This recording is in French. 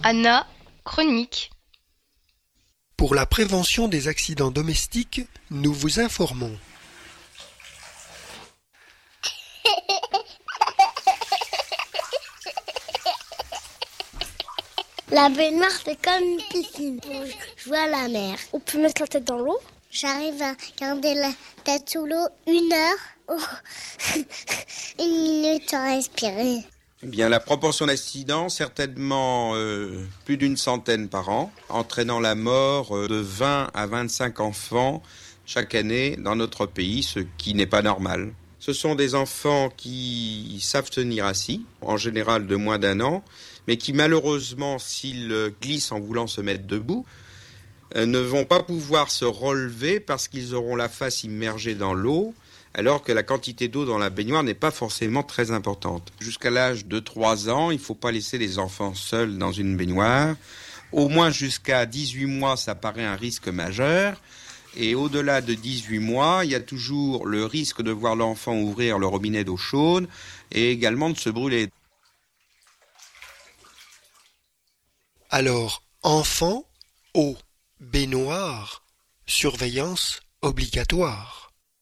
Anna, chronique. Pour la prévention des accidents domestiques, nous vous informons. La baignoire, c'est comme une piscine pour jouer à la mer. On peut mettre la tête dans l'eau. J'arrive à garder la tête sous l'eau 1 heure. Une minute à respirer. Eh bien, la proportion d'accidents, certainement plus d'une centaine par an, entraînant la mort de 20 à 25 enfants chaque année dans notre pays, ce qui n'est pas normal. Ce sont des enfants qui savent tenir assis, en général de moins d'1 an, mais qui malheureusement, s'ils glissent en voulant se mettre debout, ne vont pas pouvoir se relever parce qu'ils auront la face immergée dans l'eau, alors que la quantité d'eau dans la baignoire n'est pas forcément très importante. Jusqu'à l'âge de 3 ans, il ne faut pas laisser les enfants seuls dans une baignoire. Au moins jusqu'à 18 mois, ça paraît un risque majeur. Et au-delà de 18 mois, il y a toujours le risque de voir l'enfant ouvrir le robinet d'eau chaude et également de se brûler. Alors, enfants, eau, baignoire, surveillance obligatoire.